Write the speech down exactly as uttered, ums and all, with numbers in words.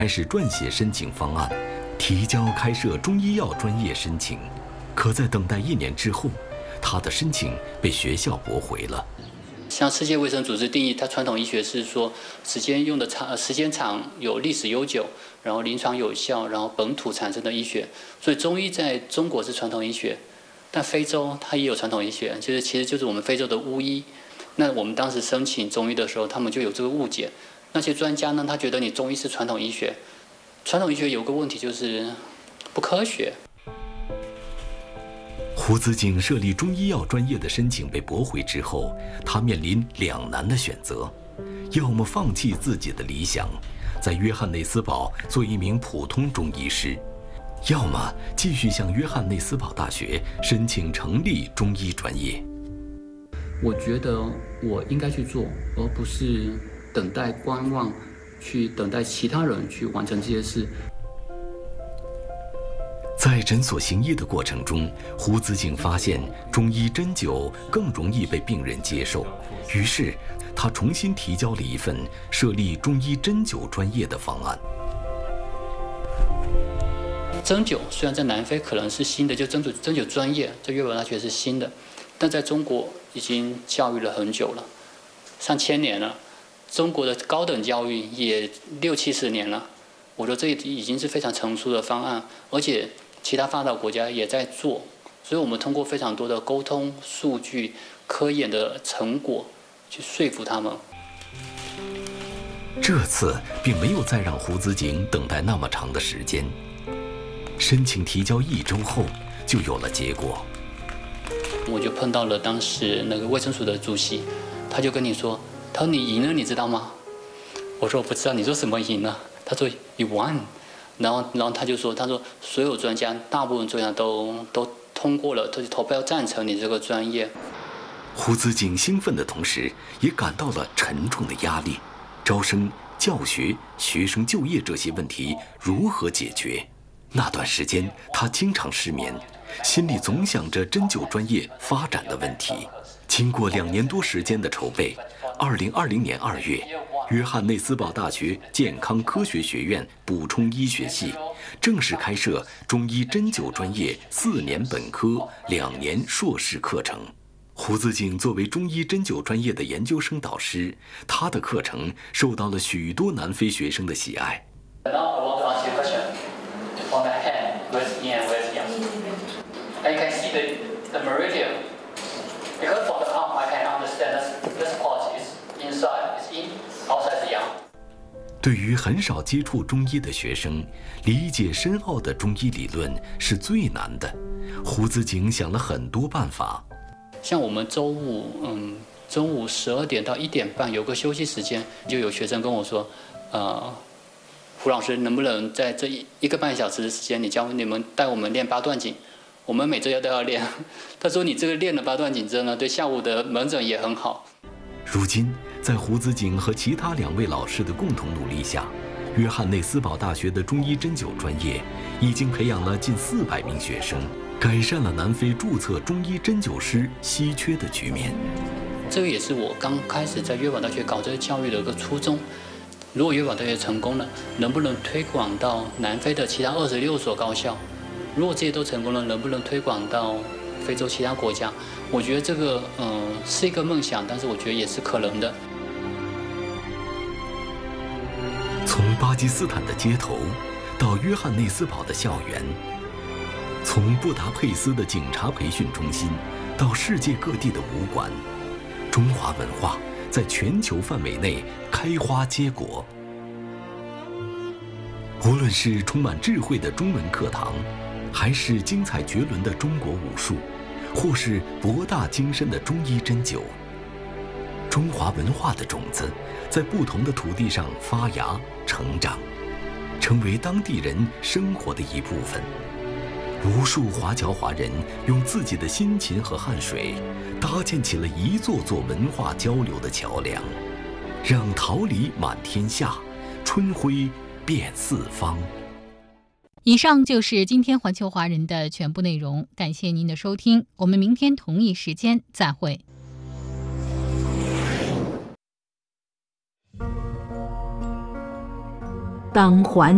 开始撰写申请方案，提交开设中医药专业申请。可在等待一年之后，他的申请被学校驳回了。 像世界卫生组织定义，它传统医学是说时间用的长、时间长、有历史悠久，然后临床有效，然后本土产生的医学。所以中医在中国是传统医学，但非洲它也有传统医学，就是其实就是我们非洲的巫医。那我们当时申请中医的时候，他们就有这个误解。那些专家呢，他觉得你中医是传统医学，传统医学有个问题就是不科学。 胡子景设立中医药专业的申请被驳回之后，他面临两难的选择：要么放弃自己的理想，在约翰内斯堡做一名普通中医师，要么继续向约翰内斯堡大学申请成立中医专业。 我觉得我应该去做，而不是等待观望，去等待其他人去完成这些事。 在诊所行医的过程中，胡子景发现中医针灸更容易被病人接受，于是他重新提交了一份设立中医针灸专业的方案。 针灸虽然在南非可能是新的，就针灸针灸专业在约堡大学是新的，但在中国已经教育了很久了，上千年了。中国的高等教育也六七十年了，我觉得这已经是非常成熟的方案，而且其他发达国家也在做，所以我们通过非常多的沟通、数据、科研的成果去说服他们。 这次并没有再让胡子景等待那么长的时间，申请提交一周后就有了结果。 我就碰到了当时那个卫生署的主席，他就跟你说，他说你赢了，你知道吗？我说我不知道，你说什么赢了？他说 you won。然后，然后他就说，他说所有专家，大部分专家都都通过了，都投票赞成你这个专业。 胡子景兴奋的同时，也感到了沉重的压力。招生、教学、学生就业这些问题如何解决？那段时间，他经常失眠，心里总想着针灸专业发展的问题。经过两年多时间的筹备，二零二零年二月，约翰内斯堡大学健康科学学院补充医学系正式开设中医针灸专业四年本科、两年硕士课程。胡子景作为中医针灸专业的研究生导师，他的课程受到了许多南非学生的喜爱。对于很少接触中医的学生，理解深奥的中医理论是最难的。胡子景想了很多办法， 像我们周五，嗯，中午十二点到一点半有个休息时间，就有学生跟我说，呃，胡老师能不能在这一一个半小时的时间，你教你们带我们练八段锦？我们每周要都要练。他说你这个练了八段锦之后呢，对下午的门诊也很好。 如今，在胡子景和其他两位老师的共同努力下，约翰内斯堡大学的中医针灸专业已经培养了近四百名学生，改善了南非注册中医针灸师稀缺的局面。 这个也是我刚开始在约堡大学搞这个教育的一个初衷。如果约堡大学成功了，能不能推广到南非的其他二十六所高校？如果这些都成功了，能不能推广到非洲其他国家？我觉得这个嗯、呃、是一个梦想，但是我觉得也是可能的。 从巴基斯坦的街头到约翰内斯堡的校园，从布达佩斯的警察培训中心到世界各地的武馆，中华文化在全球范围内开花结果。无论是充满智慧的中文课堂，还是精彩绝伦的中国武术，或是博大精深的中医针灸，中华文化的种子在不同的土地上发芽成长，成为当地人生活的一部分。无数华侨华人用自己的辛勤和汗水，搭建起了一座座文化交流的桥梁，让桃李满天下，春晖遍四方。 以上就是今天环球华人的全部内容，感谢您的收听，我们明天同一时间再会。 当环